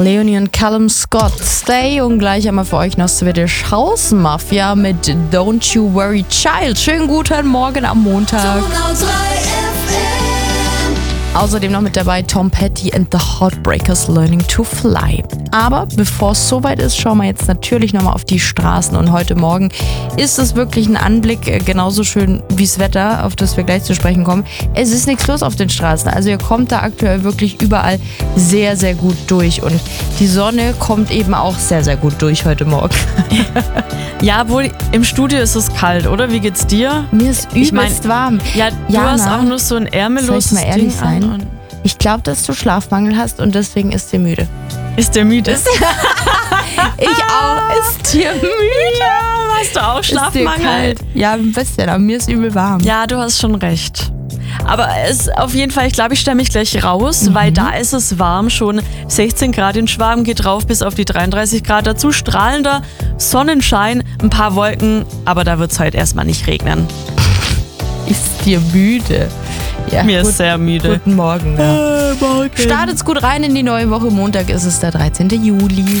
Leonie und Callum Scott, Stay, und gleich einmal für euch noch Swedish House Mafia mit Don't You Worry Child. Schönen guten Morgen am Montag. Außerdem noch mit dabei Tom Petty and the Heartbreakers, Learning to Fly. Aber bevor es soweit ist, schauen wir jetzt natürlich nochmal auf die Straßen. Und heute Morgen ist es wirklich ein Anblick, genauso schön wie das Wetter, auf das wir gleich zu sprechen kommen. Es ist nichts los auf den Straßen. Also ihr kommt da aktuell wirklich überall sehr, sehr gut durch. Und die Sonne kommt eben auch sehr, sehr gut durch heute Morgen. Ja, wohl im Studio ist es kalt, oder? Wie geht's dir? Mir ist übelst warm. Ja, du hast auch nur so ein ärmelloses Soll ich mal ehrlich Ding sein? an. Ich glaube, dass du Schlafmangel hast und deswegen ist dir müde. Ist der müde? Ich auch. Ist dir müde? Ja, hast du auch Ist dir Schlafmangel? kalt? Ja, ein bisschen, aber mir ist übel warm. Ja, du hast schon recht. Aber es auf jeden Fall, ich glaube, ich stelle mich gleich raus, weil da ist es warm, schon 16 Grad in Schwaben, geht rauf bis auf die 33 Grad. Dazu strahlender Sonnenschein, ein paar Wolken, aber da wird es heute erstmal nicht regnen. Ist dir müde? Ja, Mir ist sehr müde. Guten Morgen. Ja. Startet's gut rein in die neue Woche. Montag ist es der 13. Juli.